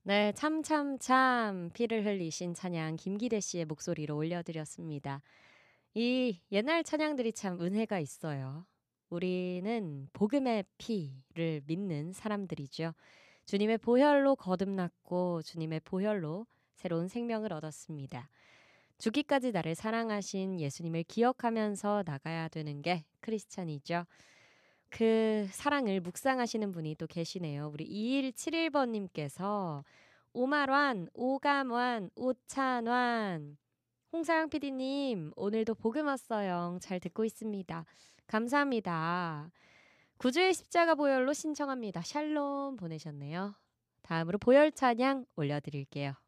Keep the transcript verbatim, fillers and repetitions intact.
네, 참, 참, 참, 피를 흘리신 찬양 김기대 씨의 목소리로 올려드렸습니다. 이 옛날 찬양들이 참 은혜가 있어요. 우리는 복음의 피를 믿는 사람들이죠. 주님의 보혈로 거듭났고 주님의 보혈로 새로운 생명을 얻었습니다. 죽기까지 나를 사랑하신 예수님을 기억하면서 나가야 되는 게 크리스찬이죠. 그 사랑을 묵상하시는 분이 또 계시네요. 우리 이일칠일 번님께서 오말완, 오감완, 오찬완. 홍사영 피디님, 오늘도 복음 왔어요. 잘 듣고 있습니다. 감사합니다. 구주의 십자가 보혈로 신청합니다. 샬롬 보내셨네요. 다음으로 보혈 찬양 올려드릴게요.